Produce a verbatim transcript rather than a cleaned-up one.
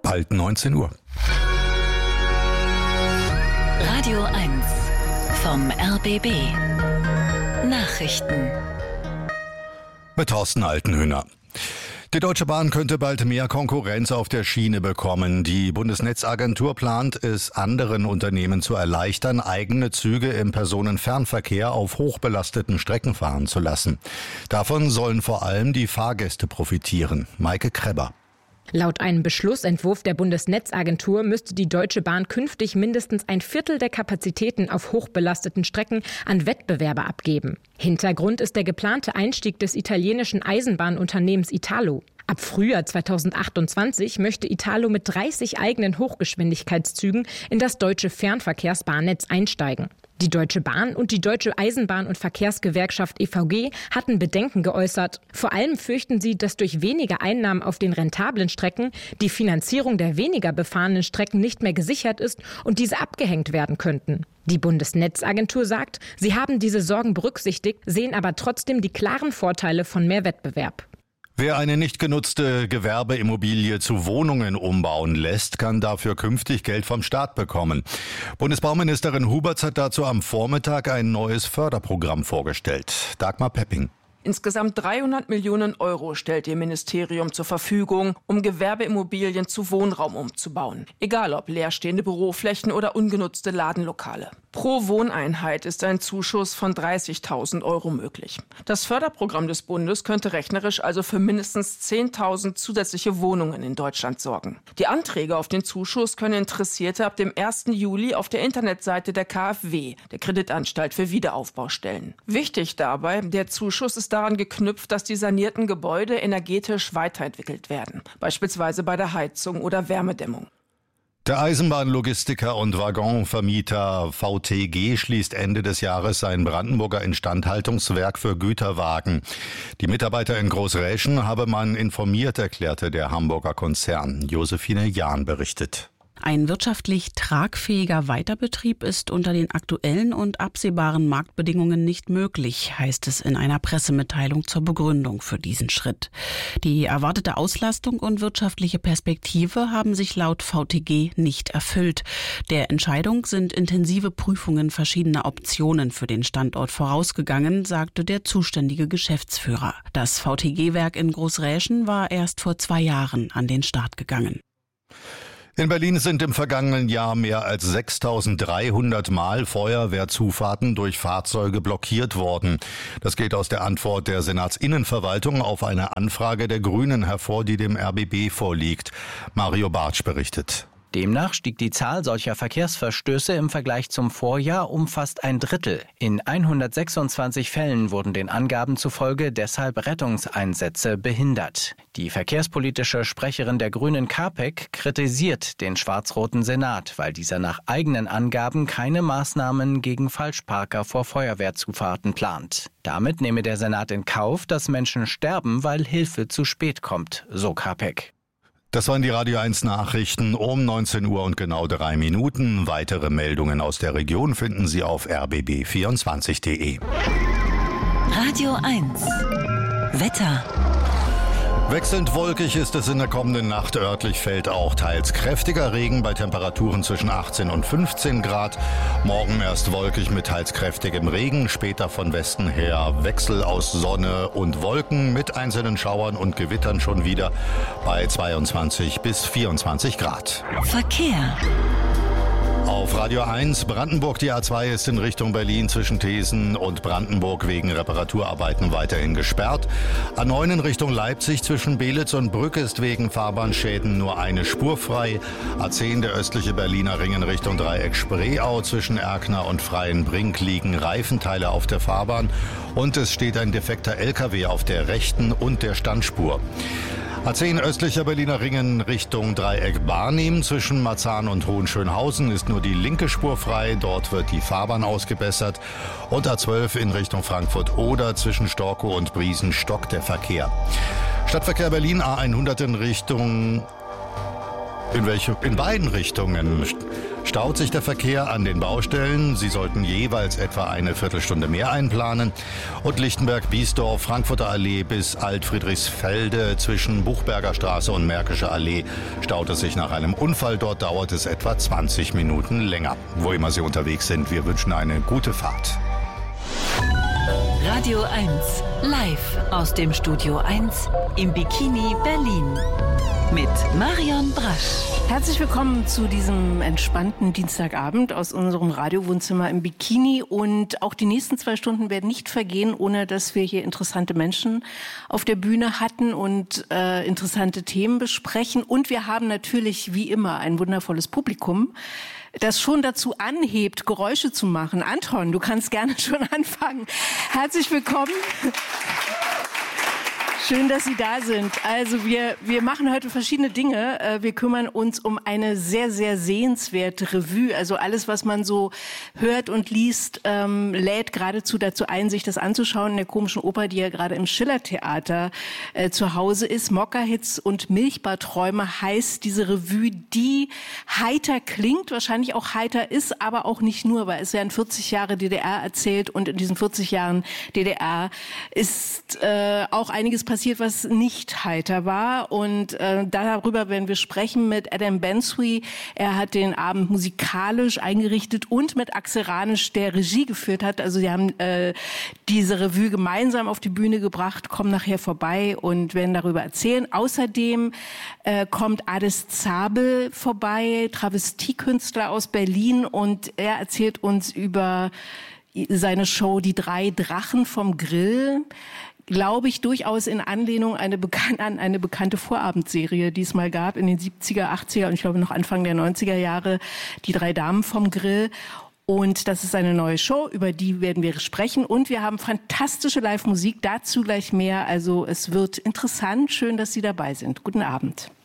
Bald neunzehn Uhr. Radio eins vom R B B. Nachrichten. Mit Thorsten Altenhüner. Die Deutsche Bahn könnte bald mehr Konkurrenz auf der Schiene bekommen. Die Bundesnetzagentur plant es anderen Unternehmen zu erleichtern, eigene Züge im Personenfernverkehr auf hochbelasteten Strecken fahren zu lassen. Davon sollen vor allem die Fahrgäste profitieren. Maike Krebber. Laut einem Beschlussentwurf der Bundesnetzagentur müsste die Deutsche Bahn künftig mindestens ein Viertel der Kapazitäten auf hochbelasteten Strecken an Wettbewerber abgeben. Hintergrund ist der geplante Einstieg des italienischen Eisenbahnunternehmens Italo. Ab Frühjahr zweitausendachtundzwanzig möchte Italo mit dreißig eigenen Hochgeschwindigkeitszügen in das deutsche Fernverkehrsbahnnetz einsteigen. Die Deutsche Bahn und die Deutsche Eisenbahn- und Verkehrsgewerkschaft E V G hatten Bedenken geäußert. Vor allem fürchten sie, dass durch weniger Einnahmen auf den rentablen Strecken die Finanzierung der weniger befahrenen Strecken nicht mehr gesichert ist und diese abgehängt werden könnten. Die Bundesnetzagentur sagt, sie haben diese Sorgen berücksichtigt, sehen aber trotzdem die klaren Vorteile von mehr Wettbewerb. Wer eine nicht genutzte Gewerbeimmobilie zu Wohnungen umbauen lässt, kann dafür künftig Geld vom Staat bekommen. Bundesbauministerin Huberts hat dazu am Vormittag ein neues Förderprogramm vorgestellt. Dagmar Pepping. Insgesamt dreihundert Millionen Euro stellt ihr Ministerium zur Verfügung, um Gewerbeimmobilien zu Wohnraum umzubauen. Egal ob leerstehende Büroflächen oder ungenutzte Ladenlokale. Pro Wohneinheit ist ein Zuschuss von dreißigtausend Euro möglich. Das Förderprogramm des Bundes könnte rechnerisch also für mindestens zehntausend zusätzliche Wohnungen in Deutschland sorgen. Die Anträge auf den Zuschuss können Interessierte ab dem ersten Juli auf der Internetseite der K f W, der Kreditanstalt für Wiederaufbau, stellen. Wichtig dabei, der Zuschuss ist daran geknüpft, dass die sanierten Gebäude energetisch weiterentwickelt werden, beispielsweise bei der Heizung oder Wärmedämmung. Der Eisenbahnlogistiker und Waggonvermieter V T G schließt Ende des Jahres sein Brandenburger Instandhaltungswerk für Güterwagen. Die Mitarbeiter in Großräschen habe man informiert, erklärte der Hamburger Konzern. Josephine Jahn berichtet. Ein wirtschaftlich tragfähiger Weiterbetrieb ist unter den aktuellen und absehbaren Marktbedingungen nicht möglich, heißt es in einer Pressemitteilung zur Begründung für diesen Schritt. Die erwartete Auslastung und wirtschaftliche Perspektive haben sich laut V T G nicht erfüllt. Der Entscheidung sind intensive Prüfungen verschiedener Optionen für den Standort vorausgegangen, sagte der zuständige Geschäftsführer. Das V T G-Werk in Großräschen war erst vor zwei Jahren an den Start gegangen. In Berlin sind im vergangenen Jahr mehr als sechstausenddreihundert Mal Feuerwehrzufahrten durch Fahrzeuge blockiert worden. Das geht aus der Antwort der Senatsinnenverwaltung auf eine Anfrage der Grünen hervor, die dem R B B vorliegt. Mario Bartsch berichtet. Demnach stieg die Zahl solcher Verkehrsverstöße im Vergleich zum Vorjahr um fast ein Drittel. In hundertsechsundzwanzig Fällen wurden den Angaben zufolge deshalb Rettungseinsätze behindert. Die verkehrspolitische Sprecherin der Grünen Kapek kritisiert den schwarz-roten Senat, weil dieser nach eigenen Angaben keine Maßnahmen gegen Falschparker vor Feuerwehrzufahrten plant. Damit nehme der Senat in Kauf, dass Menschen sterben, weil Hilfe zu spät kommt, so Kapek. Das waren die Radio eins Nachrichten um neunzehn Uhr und genau drei Minuten. Weitere Meldungen aus der Region finden Sie auf r b b vierundzwanzig punkt d e. Radio eins Wetter. Wechselnd wolkig ist es in der kommenden Nacht. Örtlich fällt auch teils kräftiger Regen bei Temperaturen zwischen achtzehn und fünfzehn Grad. Morgen erst wolkig mit teils kräftigem Regen, später von Westen her Wechsel aus Sonne und Wolken mit einzelnen Schauern und Gewittern schon wieder bei zweiundzwanzig bis vierundzwanzig Grad. Verkehr. Auf Radio eins, Brandenburg, die A zwei ist in Richtung Berlin zwischen Thesen und Brandenburg wegen Reparaturarbeiten weiterhin gesperrt. A neun in Richtung Leipzig zwischen Belitz und Brück ist wegen Fahrbahnschäden nur eine Spur frei. A zehn, der östliche Berliner Ring in Richtung Dreieck Spreeau zwischen Erkner und Freienbrink liegen Reifenteile auf der Fahrbahn und es steht ein defekter L K W auf der rechten und der Standspur. A zehn östlicher Berliner Ring in Richtung Dreieck Barnim zwischen Marzahn und Hohenschönhausen ist nur die linke Spur frei. Dort wird die Fahrbahn ausgebessert. Und A zwölf in Richtung Frankfurt-Oder zwischen Storkow und Briesen stockt der Verkehr. Stadtverkehr Berlin A hundert in Richtung In welche? In beiden Richtungen staut sich der Verkehr an den Baustellen. Sie sollten jeweils etwa eine Viertelstunde mehr einplanen. Und Lichtenberg-Biesdorf, Frankfurter Allee bis Alt-Friedrichsfelde zwischen Buchberger Straße und Märkische Allee staut es sich nach einem Unfall. Dort dauert es etwa zwanzig Minuten länger. Wo immer Sie unterwegs sind, wir wünschen eine gute Fahrt. Radio eins, live aus dem Studio eins im Bikini Berlin. Mit Marion Brasch. Herzlich willkommen zu diesem entspannten Dienstagabend aus unserem Radiowohnzimmer im Bikini. Und auch die nächsten zwei Stunden werden nicht vergehen, ohne dass wir hier interessante Menschen auf der Bühne hatten und äh, interessante Themen besprechen. Und wir haben natürlich wie immer ein wundervolles Publikum, das schon dazu anhebt, Geräusche zu machen. Anton, du kannst gerne schon anfangen. Herzlich willkommen. Schön, dass Sie da sind. Also wir, wir machen heute verschiedene Dinge. Wir kümmern uns um eine sehr, sehr sehenswerte Revue. Also alles, was man so hört und liest, ähm, lädt geradezu dazu ein, sich das anzuschauen in der komischen Oper, die ja gerade im Schillertheater äh, zu Hause ist. Mokka-Hits und Milchbarträume heißt diese Revue, die heiter klingt, wahrscheinlich auch heiter ist, aber auch nicht nur, weil es werden vierzig Jahre D D R erzählt und in diesen vierzig Jahren D D R ist äh, auch einiges passiert, was nicht heiter war. Und äh, darüber werden wir sprechen mit Adam Bensui. Er hat den Abend musikalisch eingerichtet und mit Axel Ranisch, der Regie geführt hat. Also sie haben äh, diese Revue gemeinsam auf die Bühne gebracht, kommen nachher vorbei und werden darüber erzählen. Außerdem äh, kommt Ades Zabel vorbei, Travestiekünstler aus Berlin, und er erzählt uns über seine Show Die drei Drachen vom Grill. Glaube ich, durchaus in Anlehnung eine bekan- an eine bekannte Vorabendserie, die es mal gab in den siebziger, achtziger und ich glaube noch Anfang der neunziger Jahre, Die drei Damen vom Grill. Und das ist eine neue Show, über die werden wir sprechen. Und wir haben fantastische Live-Musik, dazu gleich mehr. Also es wird interessant. Schön, dass Sie dabei sind. Guten Abend.